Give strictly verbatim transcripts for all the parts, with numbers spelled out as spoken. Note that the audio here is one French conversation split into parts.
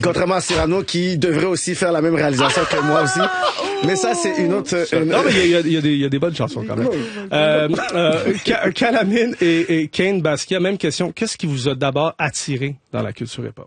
Contrairement à Cyrano qui devrait aussi faire la même réalisation que moi aussi. Mais ça, c'est une autre... Une... Non, mais il y a, il y, a des, il y a des bonnes chansons quand même. Euh, euh, Calamine et, et Kane Basquiat, même question. Qu'est-ce qui vous a d'abord attiré dans la culture hip-hop?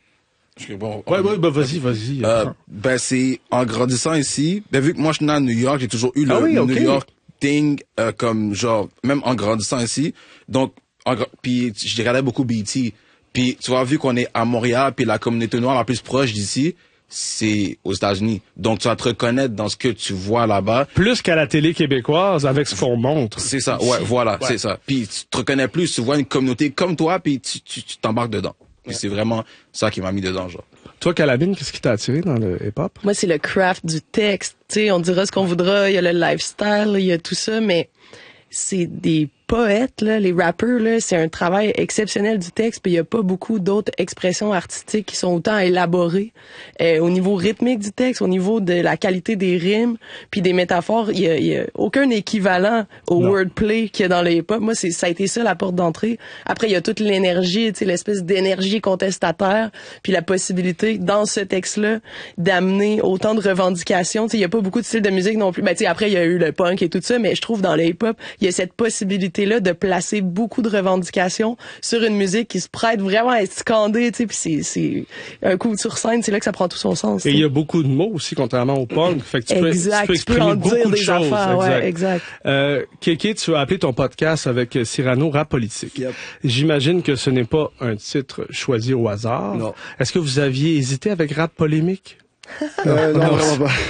Bon, ouais, ouais, ben vas-y, vas-y. Euh, ben c'est en grandissant ici, ben vu que moi je suis né à New York, j'ai toujours eu le, ah oui, le okay. New York thing euh, comme genre même en grandissant ici. Donc en, puis je regardais beaucoup B E T. Puis tu vois vu qu'on est à Montréal, puis la communauté noire la plus proche d'ici, c'est aux États-Unis. Donc tu vas te reconnaître dans ce que tu vois là-bas. Plus qu'à la télé québécoise avec ce qu'on montre. C'est ça. Ouais, voilà, ouais. c'est ça. Puis tu te reconnais plus, tu vois une communauté comme toi, puis tu tu, tu t'embarques dedans. Puis c'est vraiment ça qui m'a mis dedans, genre. Toi, Calamine, qu'est-ce qui t'a attiré dans le hip-hop? Moi, c'est le craft du texte. Tu sais, on dira ce qu'on voudra, il y a le lifestyle, il y a tout ça, mais c'est des poètes, là, les rappeurs, là, c'est un travail exceptionnel du texte, puis il y a pas beaucoup d'autres expressions artistiques qui sont autant élaborées euh, au niveau rythmique du texte, au niveau de la qualité des rimes, puis des métaphores. Il y a, il y a aucun équivalent au non. wordplay qu'il y a dans le hip-hop. Moi, c'est ça a été ça la porte d'entrée. Après, il y a toute l'énergie, tu sais, l'espèce d'énergie contestataire, puis la possibilité dans ce texte-là d'amener autant de revendications. Tu sais, il y a pas beaucoup de styles de musique non plus. Ben, tu sais, après, il y a eu le punk et tout ça, mais je trouve dans le hip-hop, il y a cette possibilité là de placer beaucoup de revendications sur une musique qui se prête vraiment à être scandée, tu sais, puis c'est c'est un coup sur scène, c'est là que ça prend tout son sens. Et il y a beaucoup de mots aussi contrairement au punk, fait que tu peux, exact, tu peux exprimer tu peux en beaucoup dire de des choses. Affaires, exact. Ouais, exact. Euh, Kéké, tu as appelé ton podcast avec Cyrano Rap Politique. Yep. J'imagine que ce n'est pas un titre choisi au hasard. Non. Est-ce que vous aviez hésité avec Rap Polémique? euh, non, non, vraiment pas.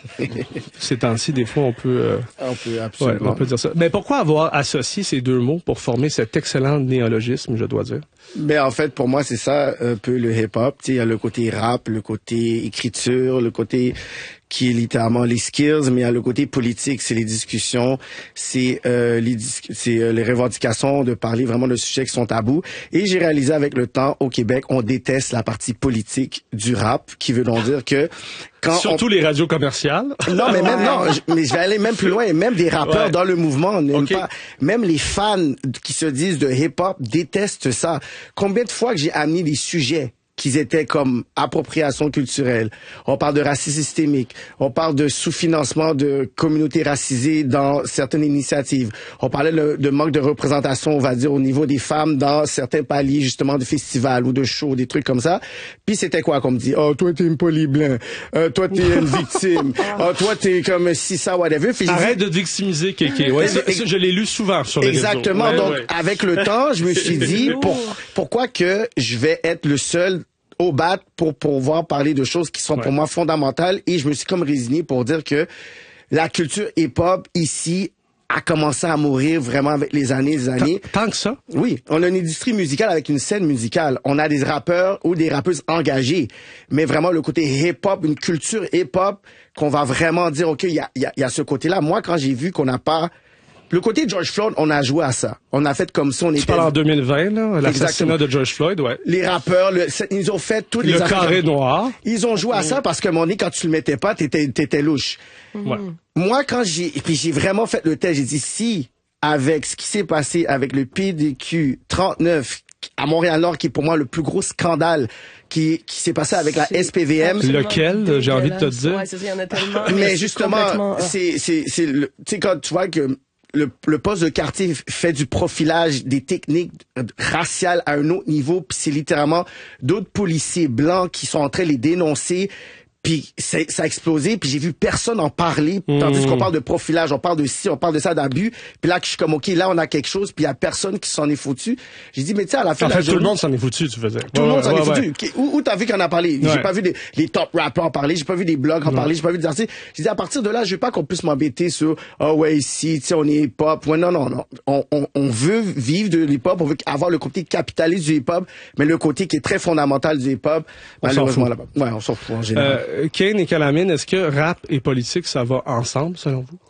Ces temps-ci, des fois, on peut... Euh, on peut absolument. Ouais, on peut dire ça. Mais pourquoi avoir associé ces deux mots pour former cet excellent néologisme, je dois dire? Ben en fait, pour moi, c'est ça un peu le hip-hop. Tu sais, il y a le côté rap, le côté écriture, le côté qui est littéralement les skills, mais il y a le côté politique, c'est les discussions, c'est euh, les dis- c'est euh, les revendications de parler vraiment de sujets qui sont tabous. Et j'ai réalisé avec le temps, au Québec, on déteste la partie politique du rap, qui veut donc dire que quand surtout on... les radios commerciales. Non, mais même non, je, mais je vais aller même plus loin. Même des rappeurs ouais. dans le mouvement n'aiment okay. pas. Même les fans qui se disent de hip-hop détestent ça. Combien de fois que j'ai amené des sujets qu'ils étaient comme appropriation culturelle. On parle de racisme systémique. On parle de sous-financement de communautés racisées dans certaines initiatives. On parlait de, de manque de représentation, on va dire, au niveau des femmes dans certains paliers, justement, de festivals ou de shows, des trucs comme ça. Puis c'était quoi qu'on me dit? Oh, toi, t'es une poly-blanc. Euh, toi, t'es une victime. Oh, toi, t'es comme si ça, whatever. Puis arrête dit... de te victimiser, Kéké. Ouais, ça, ça, je l'ai lu souvent sur les exactement. réseaux. Donc, ouais, ouais. avec le temps, je me suis dit, pour, pourquoi que je vais être le seul au bat pour pouvoir parler de choses qui sont ouais. pour moi fondamentales, et je me suis comme résigné pour dire que la culture hip-hop ici a commencé à mourir vraiment avec les années, les années. Tant, tant que ça? Oui. On a une industrie musicale avec une scène musicale. On a des rappeurs ou des rappeuses engagés. Mais vraiment, le côté hip-hop, une culture hip-hop, qu'on va vraiment dire, OK, il y a, y a, y a ce côté-là. Moi, quand j'ai vu qu'on n'a pas... Le côté George Floyd, on a joué à ça. On a fait comme si on était... Tu parles en deux mille vingt, là, l'assassinat de George Floyd, ouais. Les rappeurs, le, ils ont fait tous les... Le carré noir. Ils ont joué à ça parce que, à un moment donné, quand tu le mettais pas, t'étais, t'étais louche. Ouais. Moi, quand j'ai... Puis j'ai vraiment fait le test, j'ai dit, si, avec ce qui s'est passé avec le P D Q trente-neuf à Montréal-Nord, qui est pour moi le plus gros scandale qui, qui s'est passé avec la S P V M. Lequel, j'ai envie de te dire? Ouais, c'est ça, il y en a tellement. Mais justement, c'est, c'est, c'est, tu sais, quand tu vois que Le, le poste de quartier fait du profilage des techniques raciales à un autre niveau, puis c'est littéralement d'autres policiers blancs qui sont en train de les dénoncer, puis ça a explosé, puis j'ai vu personne en parler, mmh. tandis qu'on parle de profilage, on parle de ci, on parle de ça, d'abus, puis là, je suis comme, OK, là, on a quelque chose, puis il y a personne qui s'en est foutu. J'ai dit, mais tu sais, à la fin en de la fait, journée... tout le monde s'en est foutu, tu faisais. Tout ouais, le monde s'en ouais, est ouais. foutu. Où, où t'as vu qu'on a parlé? Ouais. J'ai pas vu des, les top rappers en parler, j'ai pas vu des blogs en ouais. parler, j'ai pas vu des artistes. J'ai dit, à partir de là, je veux pas qu'on puisse m'embêter sur, ah oh, ouais, ici, tu sais, on est hip-hop. Ouais, non, non, non. On, on, on veut vivre de l'hip-hop, on veut avoir le côté capitaliste du hip-hop, mais le côté qui est très fondamental du hip-hop, malheureusement, là-bas. Ouais, on s'en fout en général. Euh, Kane et Calamine, est-ce que rap et politique, ça va ensemble, selon vous?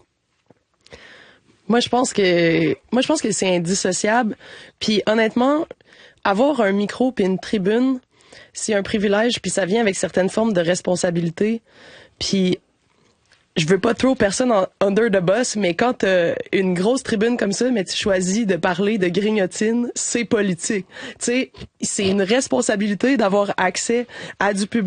Moi, je pense que, moi, je pense que c'est indissociable. Puis, honnêtement, avoir un micro puis une tribune, c'est un privilège, puis ça vient avec certaines formes de responsabilité. Puis, je veux pas trop personne en under the bus, mais quand t'as une grosse tribune comme ça, mais tu choisis de parler de grignotine, c'est politique. Tu sais, c'est une responsabilité d'avoir accès à du public.